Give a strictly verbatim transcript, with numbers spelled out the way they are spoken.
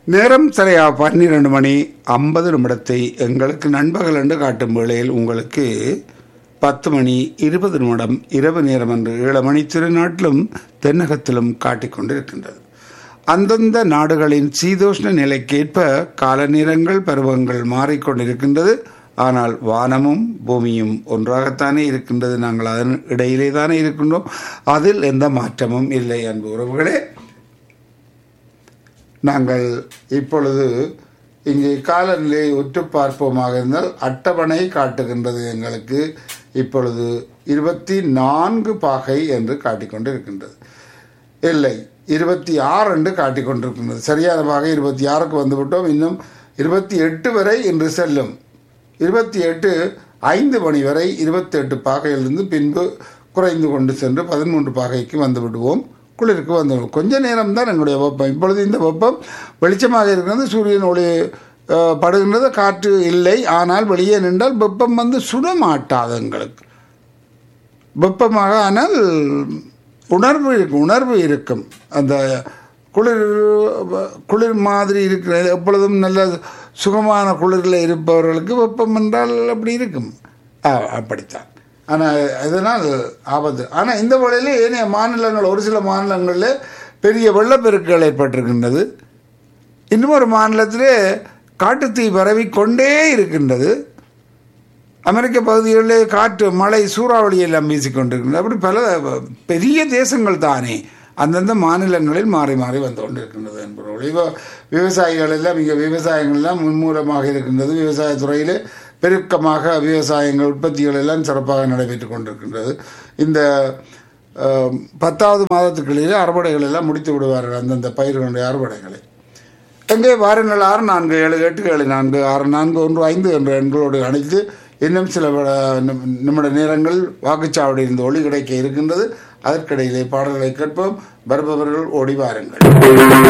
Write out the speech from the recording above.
நேரம் சரியா பன்னிரண்டு மணி ஐம்பது நிமிடத்தை எங்களுக்கு நண்பகல் என்று காட்டும் வேளையில் உங்களுக்கு பத்து மணி இருபது நிமிடம் இரவு நேரம் என்று ஏழு மணி திருநாட்டிலும் தென்னகத்திலும் காட்டிக்கொண்டிருக்கின்றது. அந்தந்த நாடுகளின் சீதோஷ்ண நிலைக்கேற்ப கால நேரங்கள் பருவங்கள் மாறிக்கொண்டிருக்கின்றது. ஆனால் வானமும் பூமியும் ஒன்றாகத்தானே இருக்கின்றது. நாங்கள் அதன் இடையிலே தானே இருக்கின்றோம். அதில் எந்த மாற்றமும் இல்லை அன்பு உறவுகளே. நாங்கள் இப்பொழுது இங்கே காலநிலையை உற்று பார்ப்போமாக இருந்தால் அட்டவணை காட்டுகின்றது. எங்களுக்கு இப்பொழுது இருபத்தி நான்கு பாகை என்று காட்டிக்கொண்டு இருக்கின்றது. இல்லை, இருபத்தி ஆறு என்று காட்டிக்கொண்டிருக்கின்றது. சரியான பாகை இருபத்தி ஆறுக்கு வந்துவிட்டோம். இன்னும் இருபத்தி எட்டு வரை இன்று செல்லும். இருபத்தி எட்டு ஐந்து மணி வரை இருபத்தி எட்டு பாகையிலிருந்து பின்பு குறைந்து கொண்டு சென்று பதிமூன்று பாகைக்கு வந்து விடுவோம். குளிருக்கு வந்து கொஞ்ச நேரம் தான் எங்களுடைய வெப்பம். இப்பொழுது இந்த வெப்பம் வெளிச்சமாக இருக்கிறது. சூரியன் ஒளி படுகின்றது. காற்று இல்லை. ஆனால் வெளியே நின்றால் வெப்பம் வந்து சுட மாட்டாது. எங்களுக்கு வெப்பமாக ஆனால் உணர்வு இருக்கும் உணர்வு இருக்கும் அந்த குளிர் குளிர் மாதிரி இருக்கிறது. எப்பொழுதும் நல்ல சுகமான குளிரில் இருப்பவர்களுக்கு வெப்பம் என்றால் அப்படி இருக்கும். அப்படித்தான். ஆனால் இதனால் ஆபத்து. ஆனால் இந்த வேளையில் ஏனைய மாநிலங்கள், ஒரு சில மாநிலங்களில் பெரிய வெள்ளப்பெருக்குகள் ஏற்பட்டிருக்கின்றது. இன்னும் ஒரு மாநிலத்திலே காட்டுத்தீ பரவி கொண்டே இருக்கின்றது. அமெரிக்க பகுதிகளிலே காற்று மழை சூறாவளி எல்லாம் வீசிக்கொண்டிருக்கின்றது. அப்படி பல பெரிய தேசங்கள் தானே அந்தந்த மாநிலங்களில் மாறி மாறி வந்து கொண்டிருக்கின்றது என்பவர்கள். இப்போ விவசாயிகள் எல்லாம் இங்கே விவசாயங்கள் எல்லாம் முன்மூலமாக இருக்கின்றது. விவசாயத்துறையில் பெருக்கமாக விவசாயங்கள் உற்பத்திகள் எல்லாம் சிறப்பாக நடைபெற்று கொண்டிருக்கின்றது. இந்த பத்தாவது மாதத்துக்குள்ளேயே அறுவடைகள் எல்லாம் முடித்து விடுவார்கள். அந்தந்த பயிர்களுடைய அறுவடைகளை எங்கே வாரங்கள் ஆறு நான்கு ஏழு எட்டு ஏழு நான்கு ஆறு நான்கு ஒன்று ஐந்து என்ற எண்களோடு அணைத்து இன்னும் சில நிமிட நேரங்கள் வாக்குச்சாவடியிலிருந்து ஒளி கிடைக்க இருக்கின்றது. அதற்கிடையிலே பாடல்களை கேட்போம். வருபவர்கள் ஓடி வாருங்கள்.